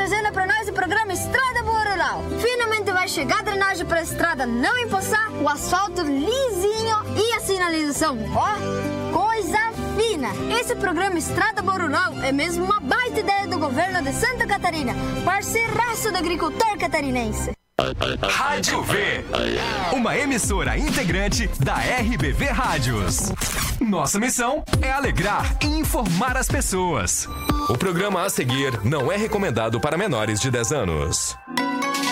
trazendo para nós o programa Estrada Boa Rural. Finalmente vai chegar a drenagem para a estrada não empoçar, o asfalto lisinho e a sinalização, ó, coisa fina. Esse programa Estrada Boa Rural é mesmo uma baita ideia do governo de Santa Catarina, parceiraço do agricultor catarinense. Rádio V, uma emissora integrante da RBV Rádios. Nossa missão é alegrar e informar as pessoas. O programa a seguir não é recomendado para menores de 10 anos.